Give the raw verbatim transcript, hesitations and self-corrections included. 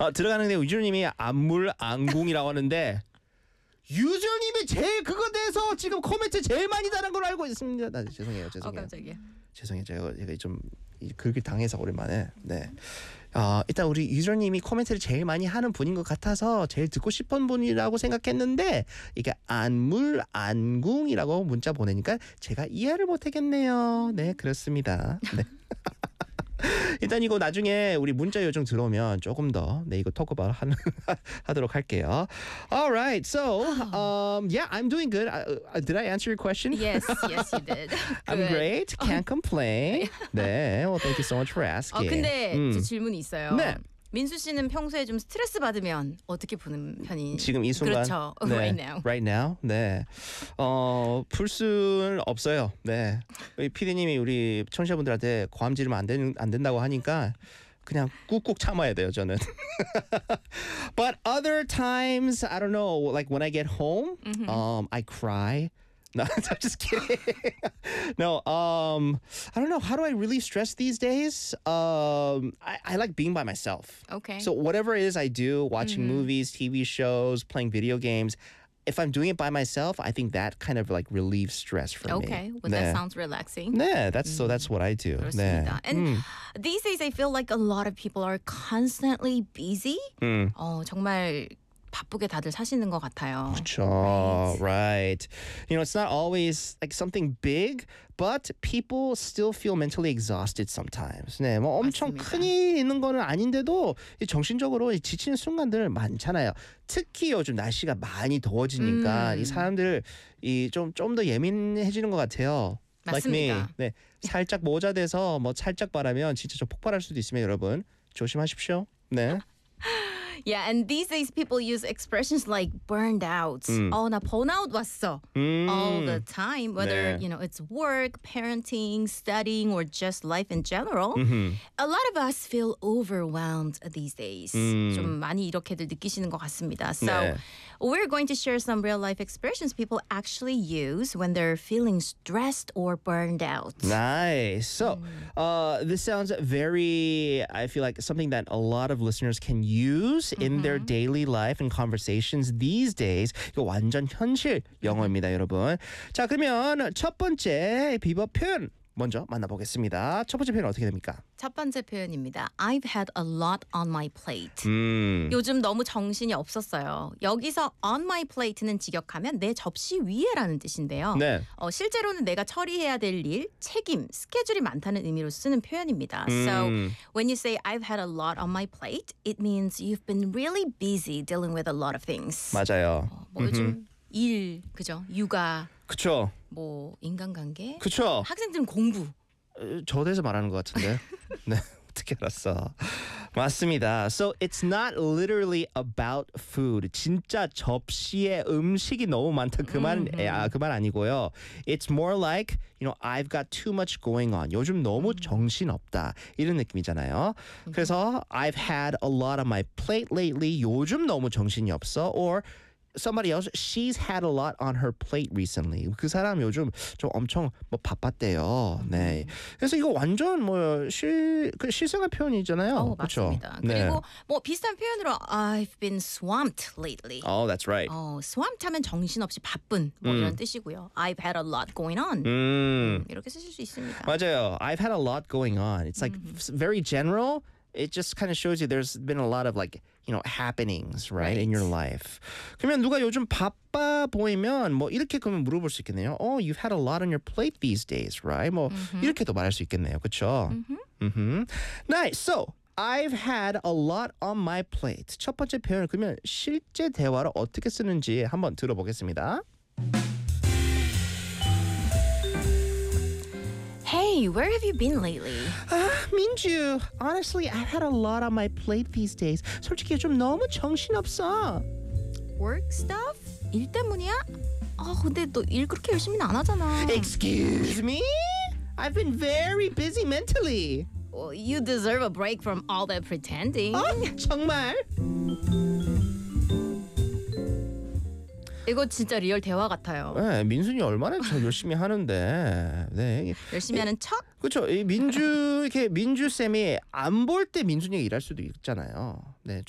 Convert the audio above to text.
어, 들어가는 데 유저님이 안물안궁이라고 하는데 유저님이 제일 그거 대해서 지금 코멘트 제일 많이 달은 걸로 알고 있습니다. 나 죄송해요, 죄송해요. 어, 깜짝이야. 죄송해요, 제가, 제가 좀 긁기 당해서 오랜만에. 네. 어, 일단 우리 유저님이 코멘트를 제일 많이 하는 분인 것 같아서 제일 듣고 싶은 분이라고 생각했는데 이게 안물안궁이라고 문자 보내니까 제가 이해를 못하겠네요. 네, 그렇습니다. 네. 일단 이거 나중에 우리 문자 요청 들어오면 조금 더 네 이거 토크바 하도록 할게요. Alright, so um, yeah, I'm doing good. Uh, did I answer your question? Yes, yes, you did. I'm Good. great. Can't complain. 네, well, thank you so much for 어, asking. 근데 음. 제 질문이 있어요. 네. 민수 씨는 평소에 좀 스트레스 받으면 어떻게 푸는 편이? 지금 이 순간. 그렇죠. 네, Right now. Right now. 네. 어, 풀 수는 없어요. 네. 우리 피디님이 우리 청취자분들한테 고함 지르면 안, 된, 안 된다고 하니까 그냥 꾹꾹 참아야 돼요, 저는. But other times, I don't know, like when I get home, Mm-hmm. um, I cry. No, I'm just kidding. No, um, I don't know. How do I really stress these days? Um, I, I like being by myself. Okay. So whatever it is I do, watching movies, T V shows, playing video games, if I'm doing it by myself, I think that kind of like relieves stress for me. Okay. Well, 네. that sounds relaxing. 네, that's so that's what I do. 그렇습니다. 네. And these days I feel like a lot of people are constantly busy. 음. 어, 정말 바쁘게 다들 사시는 것 같아요. 그렇죠. Right. You know, it's not always like something big, but people still feel mentally exhausted sometimes. 네, 뭐 엄청 맞습니다. 큰일 있는 거는 아닌데도 이 정신적으로 지치는 순간들 많잖아요. 특히 요즘 날씨가 많이 더워지니까 음. 이 사람들 이 좀 좀 더 예민해지는 것 같아요. Like me. 맞습니다. 네, 살짝 모자돼서 뭐 살짝 바라면 진짜 좀 폭발할 수도 있으면 여러분 조심하십시오. 네. Yeah, and these days people use expressions like burned out. 어, 나 burnout 왔어. 음. All the time, whether 네. you know it's work, parenting, studying, or just life in general. A lot of us feel overwhelmed these days. 좀 많이 이렇게들 느끼시는 것 같습니다. So 네. we're going to share some real life expressions people actually use when they're feeling stressed or burned out. Nice. So, uh, this sounds very, I feel like something that a lot of listeners can use in their daily life and conversations these days. 이거 완전 현실 영어입니다, 여러분. 자, 그러면 첫 번째 비법 표현 먼저 만나보겠습니다. 첫 번째 표현 어떻게 됩니까? 첫 번째 표현입니다. I've had a lot on my plate. 음. 요즘 너무 정신이 없었어요. 여기서 on my plate는 직역하면 내 접시 위에라는 뜻인데요. 네. 어, 실제로는 내가 처리해야 될 일, 책임, 스케줄이 많다는 의미로 쓰는 표현입니다. So when you say I've had a lot on my plate, it means you've been really busy dealing with a lot of things. 맞아요. 뭐 요즘 일, 그죠? 육아, 그쵸. 뭐 인간관계, 그쵸. 학생들은 공부. 어, 저 대해서 말하는 것 같은데. 네. 어떻게 알았어? 맞습니다. So it's not literally about food. 진짜 접시에 음식이 너무 많다. 그만 아, 그만 아니고요. It's more like, you know, I've got too much going on. 요즘 너무 정신 없다. 이런 느낌이잖아요. 그래서 I've had a lot on my plate lately. 요즘 너무 정신이 없어. Or somebody else, she's had a lot on her plate recently. 그 사람 요즘 좀 엄청 뭐 바빴대요. 네. 그래서 이거 완전 뭐실 그 실생활 표현이잖아요. 어, 그렇죠? 맞습니다. 그리고 뭐 비슷한 표현으로 I've been swamped lately. Oh, that's right. 어, swamped 하면 정신없이 바쁜 뭐 이런 뜻이고요. I've had a lot going on. 음. 이렇게 쓰실 수 있습니다. 맞아요. I've had a lot going on. It's like very general. It just kind of shows you there's been a lot of like, you know, happenings, right, in your life. 그러면 누가 요즘 바빠 보이면 뭐 이렇게 그러면 물어볼 수 있겠네요. Oh, you've had a lot on your plate these days, right? 뭐 이렇게도 말할 수 있겠네요. 그렇죠? Mm-hmm. Nice. So, I've had a lot on my plate. 첫 번째 표현 그러면 실제 대화로 어떻게 쓰는지 한번 들어보겠습니다. Hey, where have you been lately? 아, 민주. Honestly, I've had a lot on my plate these days. 솔직히 좀 너무 정신없어. Work stuff? 일 때문이야? 아, 근데 너 일 그렇게 열심히는 안 하잖아. Excuse me? I've been very busy mentally. Well, you deserve a break from all that pretending. 어? 정말? 이거 진짜 리얼 대화 같아요. 네, 민순이 얼마나 저 열심히 하는데. 네. 열심히 하는 척? 그렇죠. 이 민주 이렇게 민주 쌤이 안 볼 때 민준이가 일할 수도 있잖아요. 네,